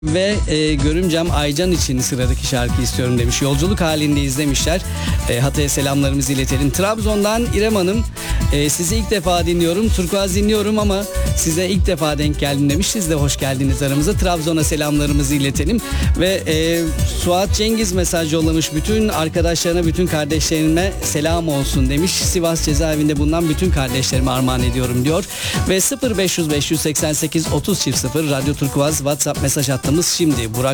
Ve görümcem Aycan için sıradaki şarkı istiyorum demiş. Yolculuk halindeyiz demişler. Hatay'a selamlarımızı iletelim. Trabzon'dan İrem Hanım, sizi ilk defa dinliyorum. Turkuaz dinliyorum ama size ilk defa denk geldim demiş. Siz de hoş geldiniz aramıza. Trabzon'a selamlarımızı iletelim. Ve Suat Cengiz mesaj yollamış. Bütün arkadaşlarına, bütün kardeşlerime selam olsun demiş. Sivas cezaevinde bulunan bütün kardeşlerime armağan ediyorum diyor. Ve 0500 588 30 0 Radyo Turkuaz WhatsApp mesaj hattımız şimdi. Burak